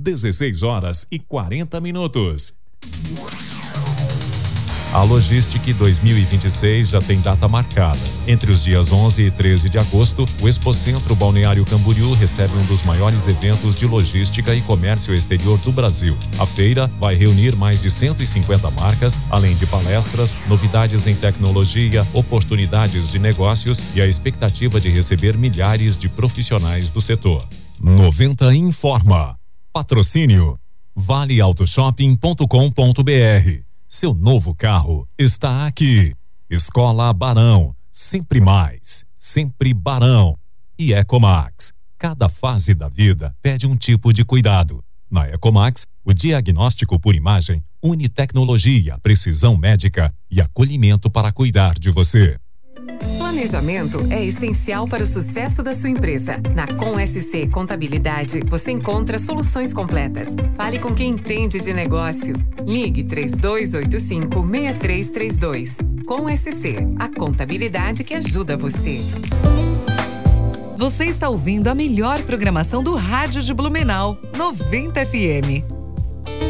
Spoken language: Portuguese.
16h40. A Logistic 2026 já tem data marcada. Entre os dias 11 e 13 de agosto, o Expocentro Balneário Camboriú recebe um dos maiores eventos de logística e comércio exterior do Brasil. A feira vai reunir mais de 150 marcas, além de palestras, novidades em tecnologia, oportunidades de negócios e a expectativa de receber milhares de profissionais do setor. 90 informa. Patrocínio valeautoshopping.com.br. Seu novo carro está aqui. Escola Barão, sempre mais, sempre Barão. E Ecomax, cada fase da vida pede um tipo de cuidado. Na Ecomax, o diagnóstico por imagem une tecnologia, precisão médica e acolhimento para cuidar de você. Planejamento é essencial para o sucesso da sua empresa. Na Com-SC Contabilidade, você encontra soluções completas. Fale com quem entende de negócios. Ligue 3285-6332. Com-SC, a contabilidade que ajuda você. Você está ouvindo a melhor programação do rádio de Blumenau, 90 FM.